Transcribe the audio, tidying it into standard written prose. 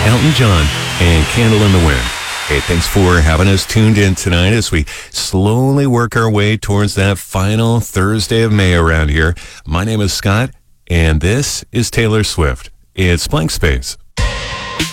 Elton John and Candle in the Wind. Hey, thanks for having us tuned in tonight as we slowly work our way towards that final Thursday of May around here. My name is Scott, and this is Taylor Swift. It's Blank Space.